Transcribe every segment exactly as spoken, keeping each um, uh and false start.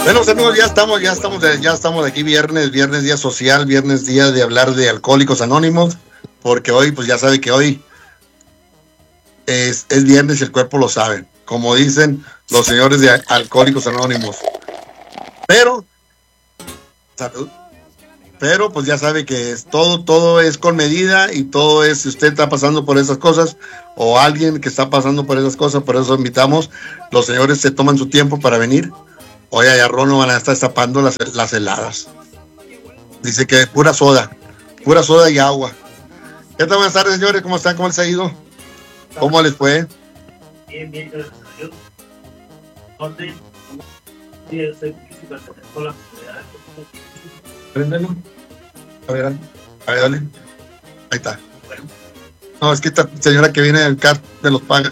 Bueno, pues, amigos, ya estamos, ya estamos, de, ya estamos de aquí viernes, viernes día social, viernes día de hablar de Alcohólicos Anónimos, porque hoy, pues ya sabe que hoy es, es viernes y el cuerpo lo sabe, como dicen los señores de Alcohólicos Anónimos. Pero, salud. Pero pues ya sabe que es todo, todo es con medida y todo es, si usted está pasando por esas cosas o alguien que está pasando por esas cosas, por eso invitamos, los señores se toman su tiempo para venir. Hoy allá Rono van a estar destapando las, las heladas. Dice que pura soda, pura soda y agua. ¿Qué tal? Buenas tardes, señores, ¿cómo están? ¿Cómo les ha ido? ¿Cómo les fue? Bien, bien, gracias a Dios. ¿Dónde? Sí, estoy con la Préndelo. A ver, a ver, dale. Ahí está. No, es que esta señora que viene del C A R me los paga.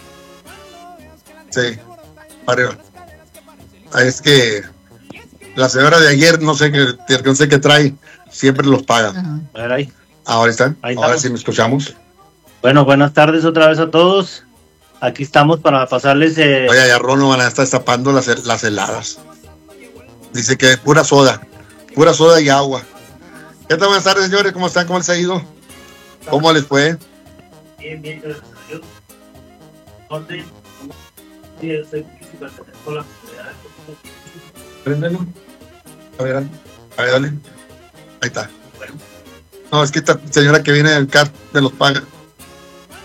Sí, para arriba. Es que la señora de ayer, no sé qué, no sé qué trae, siempre los paga. A ver, ahí. Ahora están, Ahí ahora estamos. sí me escuchamos. Bueno, buenas tardes otra vez a todos. Aquí estamos para pasarles. Eh... Oye, allá Rono van a estar destapando las, las heladas. Dice que pura soda, pura soda y agua. ¿Qué tal? Buenas tardes, señores, ¿cómo están? ¿Cómo les ha ido? ¿Cómo les fue? Bien, bien, gracias a Dios. ¿Dónde? Sí, estoy con la Préndelo. A ver, a ver, dale. Ahí está. No, es que esta señora que viene del C A R me los paga.